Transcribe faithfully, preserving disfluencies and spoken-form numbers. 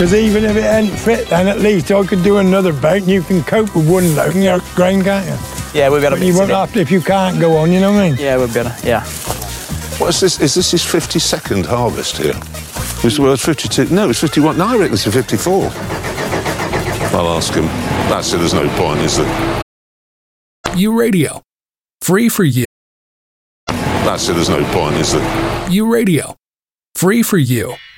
Because even if it ain't fit, then at least I could do another bake and you can cope with one load and your grain, can't you? Yeah, we'll be able to You mix won't it in. have to if you can't go on, you know what I mean? Yeah, we'll be able to, yeah. What is this? Is this his fifty-second harvest here? It's well, it's fifty-two. No, it's fifty-one. No, I reckon it's a fifty-four. I'll ask him. That's it. There's no point, is there? U Radio. Free for you. That's it. There's no point, is there? U Radio. Free for you.